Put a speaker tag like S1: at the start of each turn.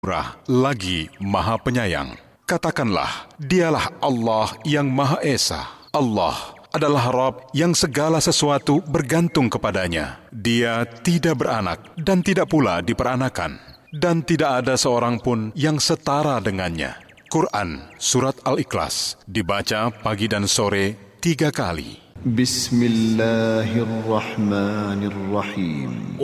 S1: Murah lagi Maha Penyayang. Katakanlah, dialah Allah yang Maha Esa. Allah adalah Rabb yang segala sesuatu bergantung kepadanya. Dia tidak beranak dan tidak pula diperanakan. Dan tidak ada seorang pun yang setara dengannya. Quran Surat Al-Ikhlas dibaca pagi dan sore 3 kali.
S2: Bismillahirrahmanirrahim.